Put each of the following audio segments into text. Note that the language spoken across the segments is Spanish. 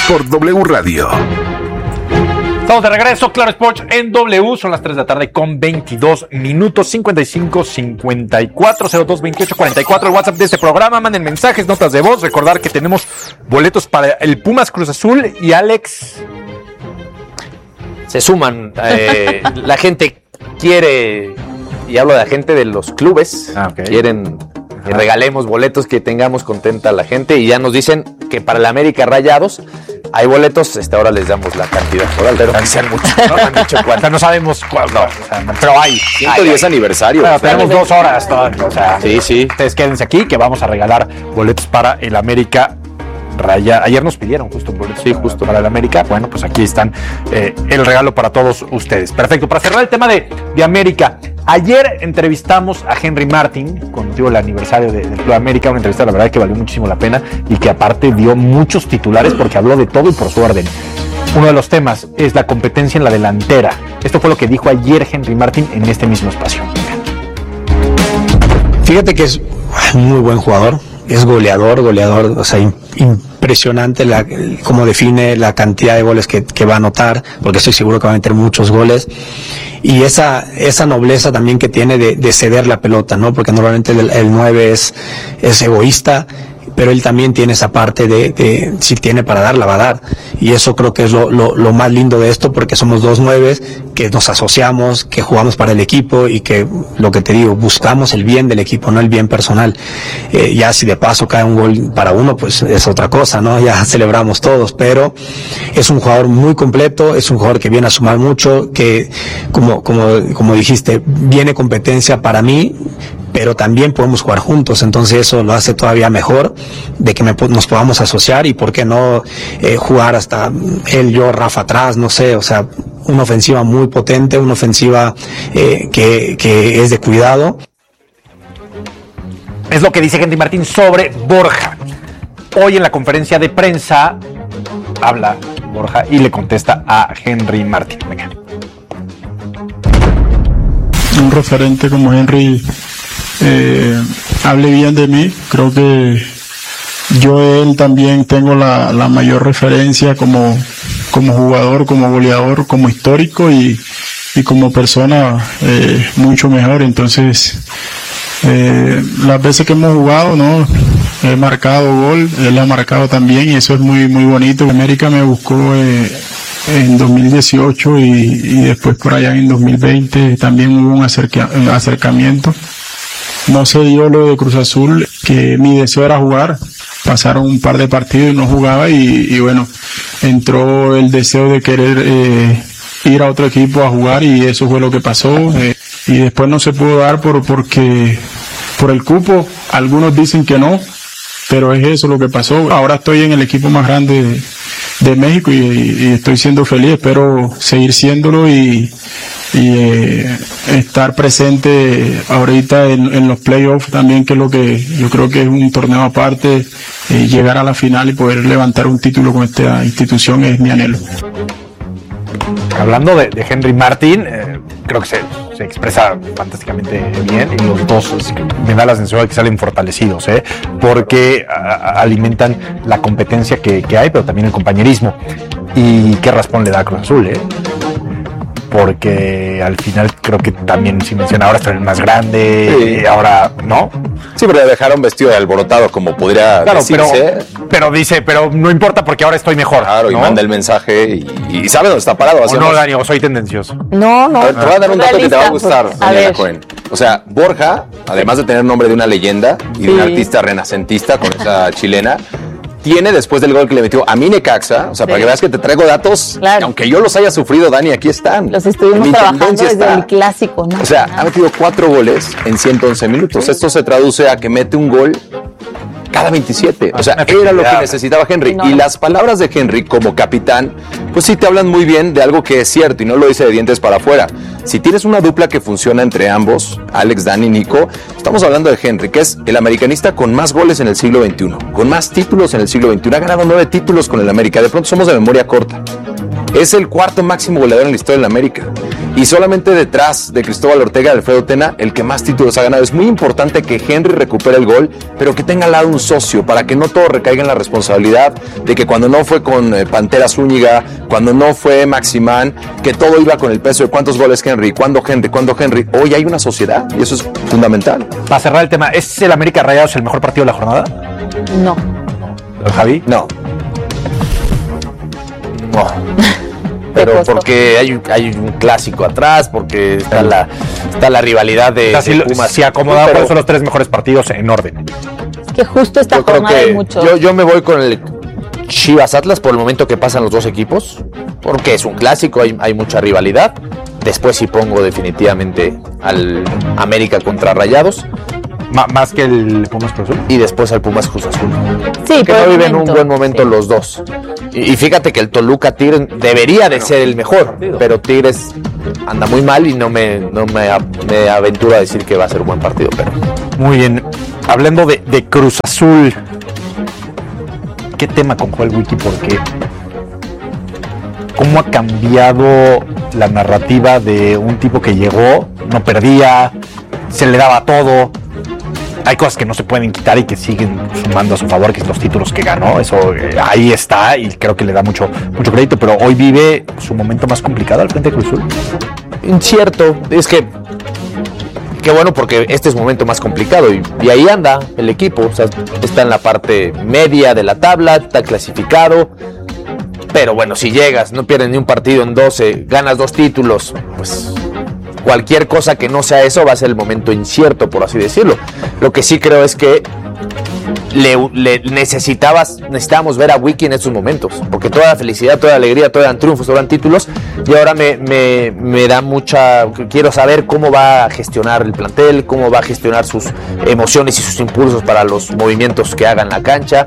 por W Radio. Estamos de regreso, Claro Sports en W, son las 3 de la tarde con 22 minutos, 55 54 02 28 44, el WhatsApp de este programa, manden mensajes, notas de voz, recordar que tenemos boletos para el Pumas Cruz Azul y Alex. Se suman, la gente quiere, y hablo de la gente de los clubes, okay. Quieren que regalemos boletos, que tengamos contenta a la gente, y ya nos dicen que para el América Rayados hay boletos, ahora les damos la cantidad, pero no sean muchos, no han dicho cuánto, no sabemos cuándo, pero hay 110 aniversario. Bueno, tenemos 2 horas todavía, o sea, sí. Ustedes quédense aquí que vamos a regalar boletos para el América Raya. Ayer nos pidieron justo boletos justo para el América. Bueno, pues aquí están el regalo para todos ustedes. Perfecto. Para cerrar el tema de América, ayer entrevistamos a Henry Martin con motivo del aniversario del Club América, una entrevista la verdad que valió muchísimo la pena y que aparte dio muchos titulares porque habló de todo y por su orden. Uno de los temas es la competencia en la delantera. Esto fue lo que dijo ayer Henry Martin en este mismo espacio. Fíjate que es un muy buen jugador. Es goleador, o sea, impresionante cómo define la cantidad de goles que va a anotar, porque estoy seguro que va a meter muchos goles, y esa nobleza también que tiene de ceder la pelota, ¿no? Porque normalmente el 9 es egoísta, pero él también tiene esa parte de si tiene para dar, la va a dar, y eso creo que es lo más lindo de esto, porque somos 2 9s que nos asociamos, que jugamos para el equipo y que, lo que te digo, buscamos el bien del equipo, no el bien personal. Ya si de paso cae un gol para uno, pues es otra cosa, ¿no? Ya celebramos todos, pero es un jugador muy completo, es un jugador que viene a sumar mucho, que como dijiste, viene competencia para mí, pero también podemos jugar juntos, entonces eso lo hace todavía mejor, de que nos podamos asociar, y por qué no jugar hasta él, yo, Rafa atrás, no sé, o sea, una ofensiva muy potente, una ofensiva que es de cuidado. Es lo que dice Henry Martín sobre Borja. Hoy en la conferencia de prensa habla Borja y le contesta a Henry Martín. Venga. Un referente como Henry hable bien de mí, creo que yo de él también tengo la mayor referencia como jugador, como goleador, como histórico y como persona mucho mejor. Entonces las veces que hemos jugado, ¿no? He marcado gol, él ha marcado también, y eso es muy muy bonito. América me buscó en 2018 y después por allá en 2020 también hubo un acercamiento. No se dio lo de Cruz Azul, que mi deseo era jugar. Pasaron un par de partidos y no jugaba, y bueno, entró el deseo de querer ir a otro equipo a jugar, y eso fue lo que pasó. Y después no se pudo dar porque por el cupo. Algunos dicen que no, pero es eso lo que pasó. Ahora estoy en el equipo más grande de México y estoy siendo feliz. Espero seguir siéndolo y estar presente ahorita en los playoffs también, que es lo que yo creo que es un torneo aparte. Llegar a la final y poder levantar un título con esta institución es mi anhelo. Hablando de Henry Martín, creo que se expresa fantásticamente bien, y los dos me da la sensación de que salen fortalecidos, porque alimentan la competencia que hay, pero también el compañerismo. Y qué raspón le da a Cruz Azul, porque al final creo que también, si menciona, ahora está el más grande, ahora no. Sí, pero le dejaron vestido de alborotado, como podría decirse. Pero no importa porque ahora estoy mejor. Claro, ¿no? Y manda el mensaje y sabe dónde está parado. O no, Dani, o soy tendencioso. No. Te voy a dar un dato que te va a gustar, Daniela Cohen. O sea, Borja, además de tener nombre de una leyenda y de un artista renacentista con esa chilena, tiene, después del gol que le metió a mi Necaxa, o sea, para que veas que te traigo datos, claro, aunque yo los haya sufrido, Dani, aquí están. Los estuvimos trabajando desde el clásico, ¿no? O sea, ha metido 4 goles en 111 minutos. Esto se traduce a que mete un gol cada 27. O sea, era lo que necesitaba Henry. Y las palabras de Henry como capitán, pues sí te hablan muy bien de algo que es cierto, y no lo dice de dientes para afuera. Si tienes una dupla que funciona entre ambos, Alex, Dani, Nico, estamos hablando de Henry, que es el americanista con más goles en el siglo XXI, con más títulos en el siglo XXI. Ha ganado 9 títulos con el América. De pronto somos de memoria corta. Es el 4º máximo goleador en la historia del América. y solamente detrás de Cristóbal Ortega y Alfredo Tena, el que más títulos ha ganado. Es muy importante que Henry recupere el gol, pero que tenga al lado un socio, para que no todo recaiga en la responsabilidad de que cuando no fue con Pantera Zúñiga, cuando no fue Maximán, que todo iba con el peso de cuántos goles Henry, cuándo Henry. Hoy hay una sociedad y eso es fundamental. Para cerrar el tema, ¿es el América Rayados el mejor partido de la jornada? No. ¿Javi? No. Pero porque hay un clásico atrás, porque está la rivalidad de Pumas. Si acomodado, ¿cuáles son los 3 mejores partidos en orden? Es que justo esta jornada hay mucho. Yo me voy con el Chivas Atlas por el momento que pasan los dos equipos, porque es un clásico, hay mucha rivalidad. Después sí pongo definitivamente al América contra Rayados. Más que el Pumas Cruz Azul. Y después al Pumas Cruz Azul. Sí, que no viven un buen momento los dos. Y fíjate que el Toluca Tigres debería de ser el mejor, pero Tigres anda muy mal y no me aventuro a decir que va a ser un buen partido. Pero muy bien. Hablando de Cruz Azul, ¿qué tema con Joel Wiki? Porque ¿cómo ha cambiado la narrativa de un tipo que llegó, no perdía, se le daba todo? Hay cosas que no se pueden quitar y que siguen sumando a su favor, que es los títulos que ganó. Eso ahí está y creo que le da mucho crédito, pero hoy vive su momento más complicado al frente de Cruz Azul. Incierto, es que qué bueno porque este es un momento más complicado y ahí anda el equipo, o sea, está en la parte media de la tabla, está clasificado, pero bueno, si llegas, no pierdes ni un partido en 12, ganas 2 títulos, pues cualquier cosa que no sea eso va a ser el momento incierto, por así decirlo. Lo que sí creo es que necesitábamos ver a Wiki en estos momentos, porque toda la felicidad, toda la alegría, todos eran triunfos, todos eran títulos, y ahora me da quiero saber cómo va a gestionar el plantel, cómo va a gestionar sus emociones y sus impulsos para los movimientos que haga en la cancha.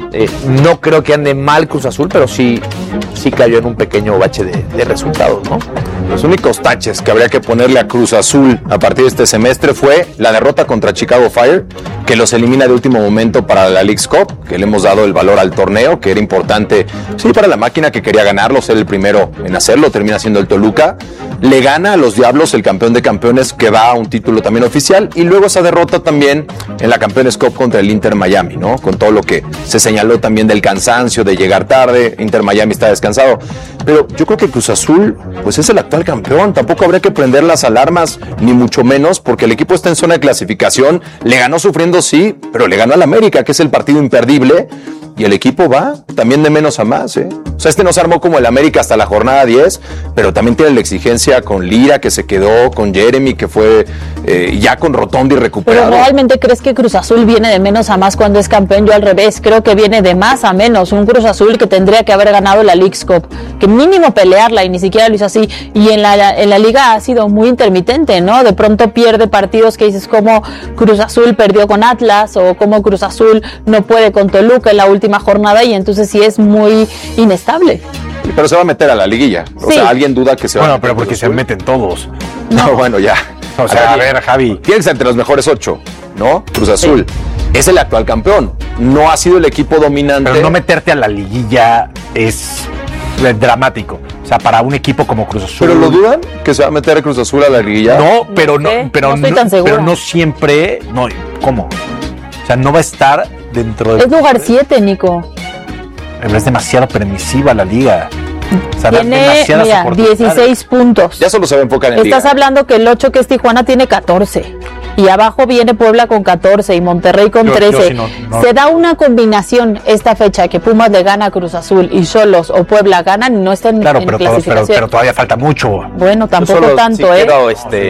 No creo que ande mal Cruz Azul, pero sí cayó en un pequeño bache de resultados, ¿no? Los únicos taches que habría que ponerle a Cruz Azul a partir de este semestre fue la derrota contra Chicago Fire, que los elimina de último momento para la Leagues Cup, que le hemos dado el valor al torneo, que era importante, sí, para la máquina que quería ganarlo, ser el primero en hacerlo, termina siendo el Toluca. Le gana a los Diablos, el campeón de campeones, que va a un título también oficial, y luego esa derrota también en la Campeones Cup contra el Inter Miami, ¿no? Con todo lo que se señaló también del cansancio, de llegar tarde, Inter Miami está descansado. Pero yo creo que Cruz Azul, pues es el actual campeón, tampoco habría que prender las alarmas, ni mucho menos, porque el equipo está en zona de clasificación, le ganó sufriendo, sí, pero le ganó al América, que es el partido imperdible, y el equipo va también de menos a más, ¿eh? O sea, no se armó como el América hasta la jornada 10, pero también tiene la exigencia con Lira, que se quedó, con Jeremy, que fue ya con Rotondi recuperado. ¿Pero realmente crees que Cruz Azul viene de menos a más cuando es campeón? Yo al revés, creo que viene de más a menos. Un Cruz Azul que tendría que haber ganado la Leagues Cup, que mínimo pelearla, y ni siquiera lo hizo así. Y en la liga ha sido muy intermitente, ¿no? De pronto pierde partidos que dices como Cruz Azul perdió con Atlas, o como Cruz Azul no puede con Toluca en la última jornada, y entonces sí es muy inestable. Pero se va a meter a la liguilla. O sea, alguien duda que se va a meter. Bueno, pero porque se meten todos. No, bueno, ya. O sea, a ver, Javi. Tienes entre los mejores 8, ¿no? Cruz Azul. Sí. Es el actual campeón. No ha sido el equipo dominante. Pero no meterte a la liguilla es dramático. O sea, para un equipo como Cruz Azul. ¿Pero lo dudan que se va a meter a Cruz Azul a la liguilla? No, pero no estoy tan segura. Pero no siempre. No, ¿cómo? O sea, no va a estar dentro de. Es lugar 7, Nico. Es demasiado permisiva la liga. O sea, tiene, mira, 16 puntos. Ya solo se va a enfocar en Estás hablando que el 8, que es Tijuana, tiene 14. Y abajo viene Puebla con 14 y Monterrey con 13. Se da una combinación esta fecha que Pumas le gana a Cruz Azul y Xolos o Puebla ganan y no están en clasificación. Pero todavía falta mucho. Bueno, tampoco tanto, quiero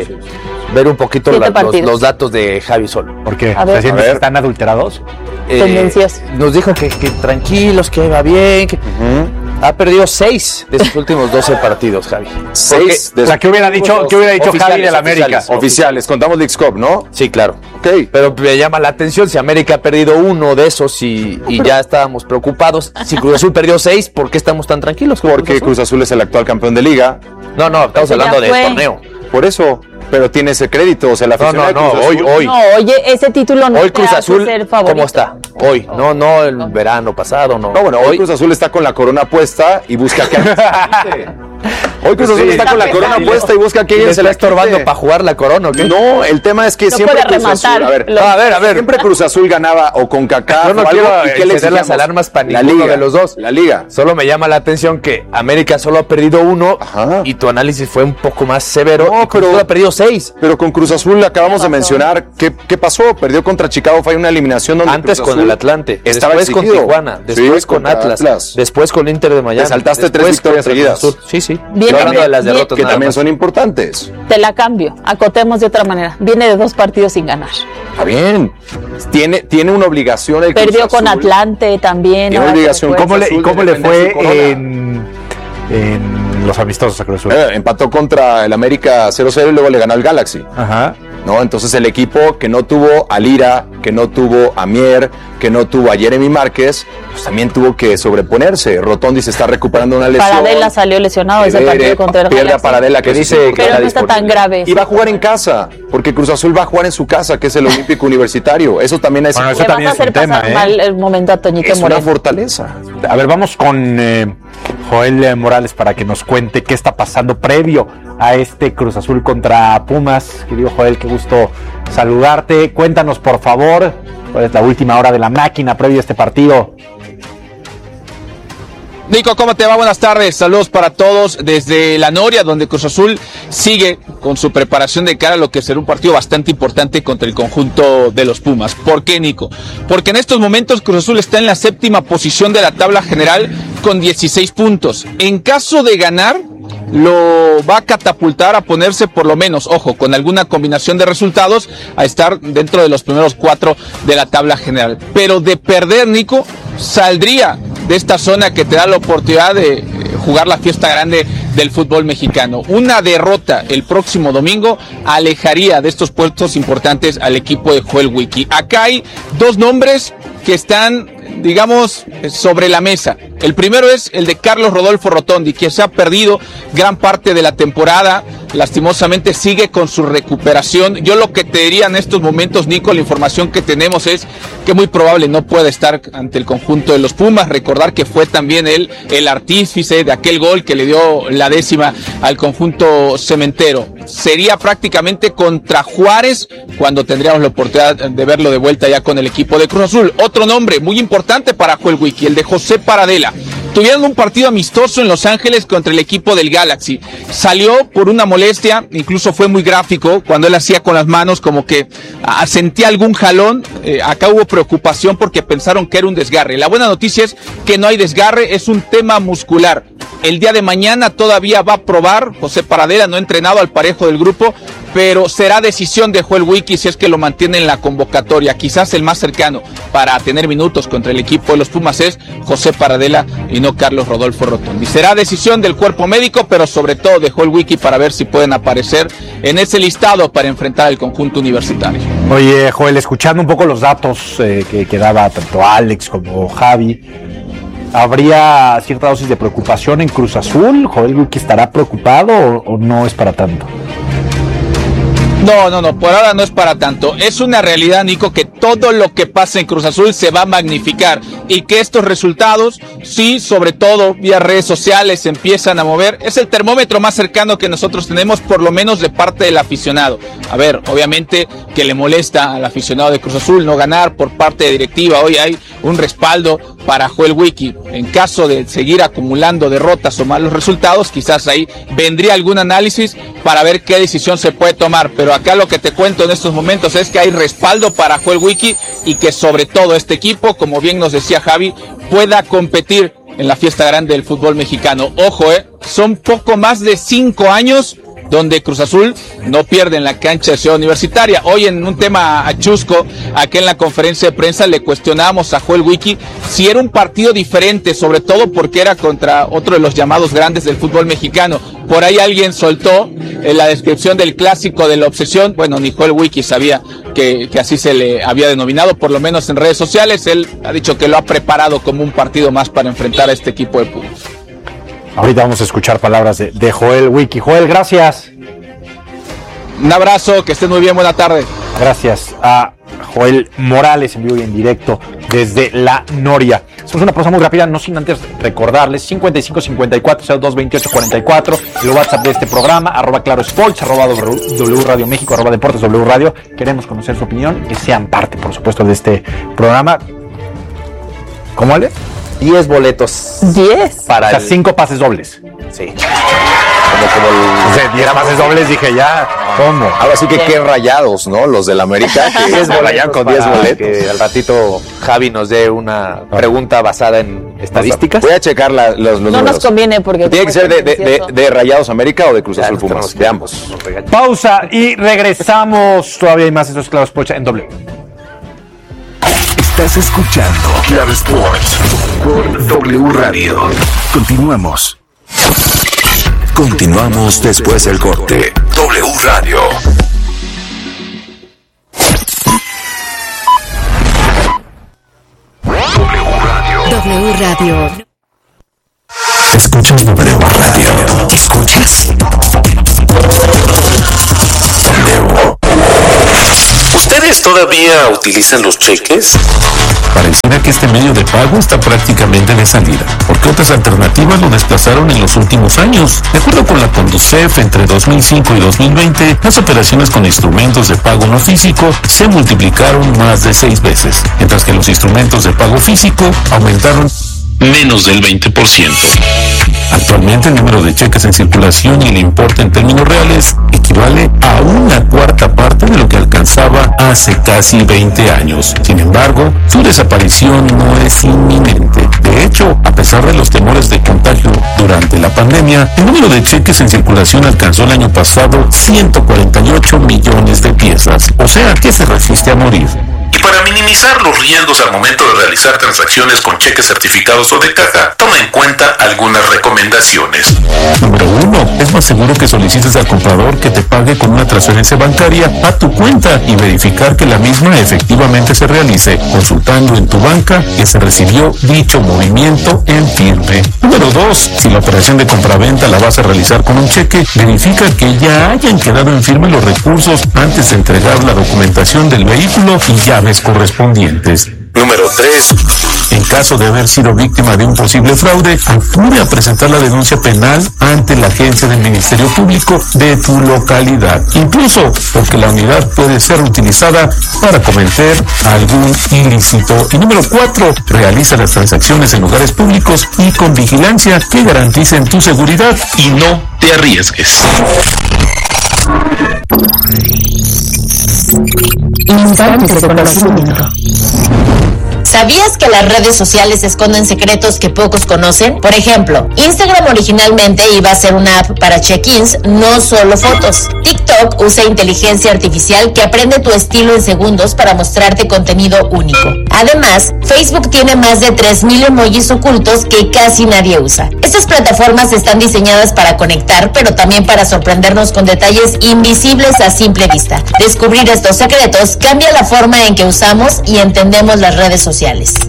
ver un poquito los datos de Javi Sol. ¿Por qué? ¿Están adulterados? Tendencias. Nos dijo que tranquilos, que va bien, que ha perdido 6 de sus últimos 12 partidos, Javi. 6. O sea, ¿qué hubiera dicho Javi del América? Oficiales, contamos Leagues Cup, ¿no? Sí, claro. Okay. Pero me llama la atención si América ha perdido 1 de esos y ya estábamos preocupados. Si Cruz Azul perdió 6, ¿por qué estamos tan tranquilos? Porque Cruz Azul es el actual campeón de liga. No, estamos hablando del torneo. Por eso, pero tiene ese crédito, o sea, la afición de Cruz Azul. Hoy. No, oye, ese título no hoy te Cruz hace Azul, ser favorito. ¿cómo está? Hoy, no el verano pasado, no. No, bueno, hoy Cruz Azul está con la corona puesta y busca que Hoy Cruz Azul está con la corona puesta y busca que alguien se la está estorbando para jugar la corona, ¿o qué? No, el tema es que No siempre puede Cruz Azul, rematar. a ver, siempre Cruz Azul ganaba o con CONCACAF Yo no o algo, quiero y que le encender las decíamos, alarmas para la ninguno liga, de los dos. La liga. Solo me llama la atención que América solo ha perdido 1 y tu análisis fue un poco más severo. No, y Cruz Azul ha perdido 6. Pero con Cruz Azul acabamos de mencionar ¿qué pasó? Perdió contra Chicago, fue una eliminación donde Antes Cruz con Azul el Atlante, estaba después con exigido. Tijuana, después Sí, con contra Atlas, después con Inter de Miami. Te saltaste después 3 victorias con seguidas. Cruz Azul. Sí. Bien, Estoy hablando de las bien. derrotas Que nada también más. son importantes. Te la cambio, acotemos de otra manera. Viene de 2 partidos sin ganar. Está bien. Tiene una obligación el Cruz Perdió con Azul. Atlante también. Tiene ahora que obligación. recuerdo. ¿Cómo le fue Defender su corona. en los amistosos a Cruz Azul? Empató contra el América 0-0 y luego le ganó al Galaxy. Ajá. ¿No? Entonces el equipo que no tuvo a Lira, que no tuvo a Mier, que no tuvo a Jeremy Márquez, pues también tuvo que sobreponerse. Rotondi se está recuperando una lesión. Paradela salió lesionado ese partido contra el pierde a Galaxy. Paradela, que dice que Pero no está tan grave. Y va a jugar en casa, porque Cruz Azul va a jugar en su casa, que es el Olímpico Universitario. Eso también es, Bueno, eso Le vas también a es un hacer tema, pasar mal el momento a Toñito es una Moreno. fortaleza. A ver, vamos con Joel Morales para que nos cuente qué está pasando previo a este Cruz Azul contra Pumas. Querido Joel, qué gusto saludarte. Cuéntanos, por favor, cuál es la última hora de la máquina previo a este partido. Nico, ¿cómo te va? Buenas tardes, saludos para todos desde La Noria, donde Cruz Azul sigue con su preparación de cara a lo que será un partido bastante importante contra el conjunto de los Pumas. ¿Por qué, Nico? Porque en estos momentos Cruz Azul está en la 7ª posición de la tabla general con 16 puntos. En caso de ganar, lo va a catapultar a ponerse por lo menos, ojo, con alguna combinación de resultados, a estar dentro de los primeros 4 de la tabla general. Pero de perder, Nico, saldría de esta zona que te da la oportunidad de jugar la fiesta grande del fútbol mexicano. Una derrota el próximo domingo alejaría de estos puestos importantes al equipo de Joel Wiki. Acá hay 2 nombres que están, digamos, sobre la mesa. El primero es el de Carlos Rodolfo Rotondi, que se ha perdido gran parte de la temporada, lastimosamente sigue con su recuperación. Yo lo que te diría en estos momentos, Nico, la información que tenemos es que muy probable no pueda estar ante el conjunto de los Pumas. Recordar que fue también él el artífice de aquel gol que le dio la 10ª al conjunto cementero. Sería prácticamente contra Juárez cuando tendríamos la oportunidad de verlo de vuelta ya con el equipo de Cruz Azul. Otro nombre muy importante para Joel Wiki, el de José Paradela. Tuvieron un partido amistoso en Los Ángeles contra el equipo del Galaxy. Salió por una molestia, incluso fue muy gráfico cuando él hacía con las manos como que sentía algún jalón. Acá hubo preocupación porque pensaron que era un desgarre. La buena noticia es que no hay desgarre, es un tema muscular. El día de mañana todavía va a probar José Paradela, no ha entrenado al parejo del grupo, pero será decisión de Joel Wiki si es que lo mantiene en la convocatoria. Quizás el más cercano para tener minutos contra el equipo de los Pumas es José Paradela y no Carlos Rodolfo Rotondi. Será decisión del cuerpo médico, pero sobre todo de Joel Wiki para ver si pueden aparecer en ese listado para enfrentar al conjunto universitario. Oye, Joel, escuchando un poco los datos que daba tanto Alex como Javi, ¿habría cierta dosis de preocupación en Cruz Azul? ¿Joel Wiki estará preocupado o no es para tanto? No, por ahora no es para tanto. Es una realidad, Nico, que todo lo que pasa en Cruz Azul se va a magnificar y que estos resultados, sí, sobre todo vía redes sociales, se empiezan a mover. Es el termómetro más cercano que nosotros tenemos, por lo menos de parte del aficionado. A ver, obviamente que le molesta al aficionado de Cruz Azul no ganar por parte de directiva. Hoy hay un respaldo para Joel Wiki. En caso de seguir acumulando derrotas o malos resultados, quizás ahí vendría algún análisis para ver qué decisión se puede tomar. Pero acá lo que te cuento en estos momentos es que hay respaldo para Joel Wiki y que sobre todo este equipo, como bien nos decía Javi, pueda competir en la fiesta grande del fútbol mexicano. Ojo, son poco más de 5 años donde Cruz Azul no pierde en la cancha de Ciudad Universitaria. Hoy en un tema chusco, aquí en la conferencia de prensa le cuestionábamos a Joel Wiki si era un partido diferente, sobre todo porque era contra otro de los llamados grandes del fútbol mexicano. Por ahí alguien soltó en la descripción del clásico de la obsesión. Bueno, ni Joel Wiki sabía que así se le había denominado, por lo menos en redes sociales. Él ha dicho que lo ha preparado como un partido más para enfrentar a este equipo de Pumas. Ahorita vamos a escuchar palabras de Joel Wiki. Joel, gracias. Un abrazo, que estén muy bien, buena tarde. Gracias. Joel Morales en vivo y en directo desde La Noria. Hacemos una pausa muy rápida, no sin antes recordarles 5554-022844, el WhatsApp de este programa, @clarosports, @W Radio México, @Deportes W Radio. Queremos conocer su opinión, que sean parte, por supuesto, de este programa. ¿Cómo, Ale? 10 boletos. 10. Para 5 pases dobles. Sí. Como se diera pases dobles, dije ya, ¿cómo? Ahora sí que qué rayados, ¿no? Los del América, que es rayan con 10 boletos. Que al ratito Javi nos dé una pregunta basada en estadísticas. Voy a checar los No números. nos conviene porque... ¿Tiene que ser de Rayados América o de Cruz Azul Pumas? De ambos. Pausa y regresamos. Todavía hay más. Esto es Claro Sports en W. Estás escuchando Claro Sports por W Radio. Continuamos. Continuamos después del corte. W Radio. W Radio. Escuchas W Radio. ¿Escuchas? W. ¿Ustedes todavía utilizan los cheques? Pareciera que este medio de pago está prácticamente de salida, porque otras alternativas lo desplazaron en los últimos años. De acuerdo con la Conducef, entre 2005 y 2020, las operaciones con instrumentos de pago no físico se multiplicaron más de 6 veces, mientras que los instrumentos de pago físico aumentaron menos del 20%. Actualmente el número de cheques en circulación y el importe en términos reales equivale a 1/4 parte de lo que alcanzaba hace casi 20 años. Sin embargo, su desaparición no es inminente. De hecho, a pesar de los temores de contagio durante la pandemia, el número de cheques en circulación alcanzó el año pasado 148 millones de piezas. O sea, que se resiste a morir. Y para minimizar los riesgos al momento de realizar transacciones con cheques certificados o de caja, toma en cuenta algunas recomendaciones. Número 1. Es más seguro que solicites al comprador que te pague con una transferencia bancaria a tu cuenta y verificar que la misma efectivamente se realice, consultando en tu banca que se recibió dicho movimiento en firme. Número 2. Si la operación de compraventa la vas a realizar con un cheque, verifica que ya hayan quedado en firme los recursos antes de entregar la documentación del vehículo y llaves correspondientes. Número 3. En caso de haber sido víctima de un posible fraude, acude a presentar la denuncia penal ante la agencia del Ministerio Público de tu localidad, incluso porque la unidad puede ser utilizada para cometer algún ilícito. Y número 4, realiza las transacciones en lugares públicos y con vigilancia que garanticen tu seguridad Y no te arriesgues. Instantes de conocimiento. ¿Sabías que las redes sociales esconden secretos que pocos conocen? Por ejemplo, Instagram originalmente iba a ser una app para check-ins, no solo fotos. TikTok usa inteligencia artificial que aprende tu estilo en segundos para mostrarte contenido único. Además, Facebook tiene más de 3,000 emojis ocultos que casi nadie usa. Estas plataformas están diseñadas para conectar, pero también para sorprendernos con detalles invisibles a simple vista. Descubrir estos secretos cambia la forma en que usamos y entendemos las redes sociales.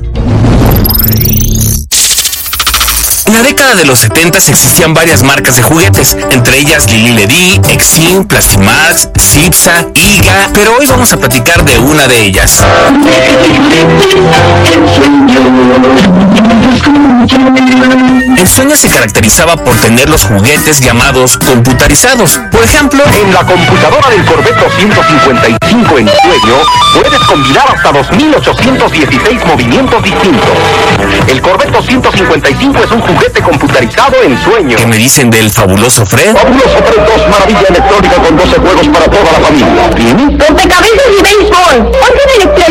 En la década de los 70 existían varias marcas de juguetes, entre ellas Lili Ledy, Exim, Plastimax, Zipsa, Iga, pero hoy vamos a platicar de una de ellas. El sueño se caracterizaba por tener los juguetes llamados computarizados. Por ejemplo, en la computadora del Corvette 255 en sueño, puedes combinar hasta 2,816 movimientos distintos. El Corvette 255 es un juguete computarizado en sueño. ¿Qué me dicen del fabuloso Fred? Fabuloso Fred 2, maravilla electrónica con 12 juegos para toda la familia. Rompecabezas y béisbol, orden electrónico